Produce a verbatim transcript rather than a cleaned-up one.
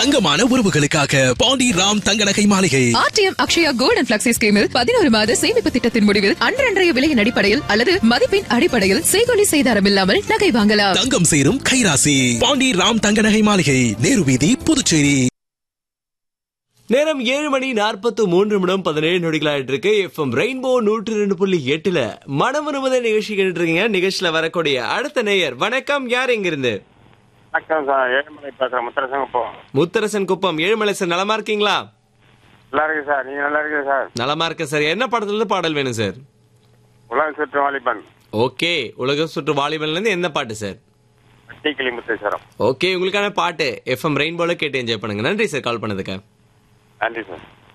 தங்கமான உறவுகளுக்காக பாண்டி ராம் தங்க நகை மாளிகை. RTM Akshaya gold and flexi ஸ்கீமில் பதினோரு மாத சேமிப்பு திட்டத்தின் முடிவில் அன்றன்றைய விலையின் அடிப்படையில் அல்லது மதிப்பின் அடிப்படையில் செய்கொலி செய்தாரம் இல்லாமல் நகை வாங்கலாம். தங்கம் சேரும் கைராசி பாண்டி ராம் தங்க நகை மாளிகை, நேரு வீதி, புதுச்சேரி. நேரம் ஏழு மணி நாற்பத்தி மூன்று நிமிடம் பதினேழு நொடிகளாயிட்டு இருக்கு. எஃப்எம் ரெயின்போ நூற்றி ரெண்டு புள்ளி எட்டுல மனம் விரும்புத நிகழ்ச்சி கேட்டு இருக்கீங்க. நிகழ்ச்சியில வரக்கூடிய அடுத்த நேயர் வணக்கம். யார் எங்கிருந்து? வணக்கம் சார், ஏழுமலை பேசுறேன், முத்தரசன் குப்பம். முத்தரசன் குப்பம். ஏழுமலை சார், நலமா இருக்கீங்களா? நல்லா இருக்கு சார், நீங்க நல்லா இருக்கு சார்? நலமா இருக்க சார். என்ன படத்துல இருந்து பாடல் வேணும் சார்? உலக சுற்று வாலிபன். ஓகே, உலக சுற்று வாலிபன்ல இருந்து என்ன பாட்டு சார்? டீக்கிளி முத்தேஸ்வரம். ஓகே, உங்களுக்கான பாட்டு எஃப்எம் ரெயின்போல கேட்டு என்ஜாய் பண்ணுங்க. நன்றி சார் கால் பண்ணதுக்கு. நன்றி சார்.